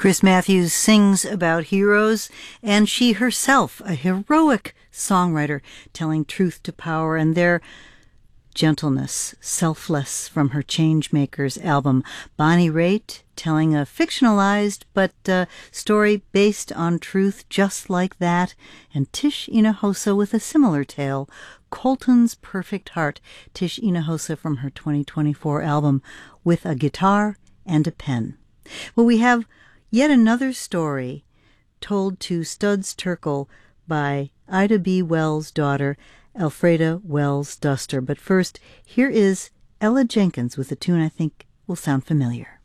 Chris Matthews sings about heroes, and she herself, a heroic songwriter, telling truth to power and their gentleness, Selfless, from her Changemakers album. Bonnie Raitt telling a fictionalized but story based on truth just like that. And Tish Hinojosa with a similar tale, Colton's Perfect Heart. Tish Hinojosa from her 2024 album, With a Guitar and a Pen. Well, we have yet another story told to Studs Terkel by Ida B. Wells' daughter, Elfreda Wells Duster. But first, here is Ella Jenkins with a tune I think will sound familiar.